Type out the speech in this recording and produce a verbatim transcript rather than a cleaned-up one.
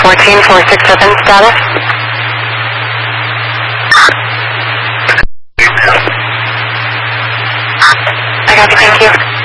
fourteen four six seven status. I got you, thank you.